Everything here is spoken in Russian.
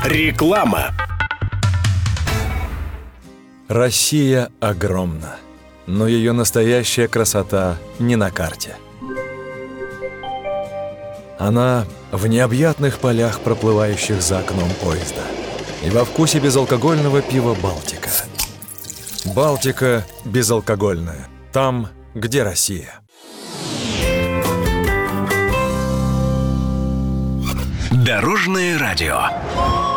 Реклама. Россия огромна, но ее настоящая красота не на карте. Она в необъятных полях, проплывающих за окном поезда, и во вкусе безалкогольного пива «Балтика». «Балтика» безалкогольная. Там, где Россия. Дорожное радио.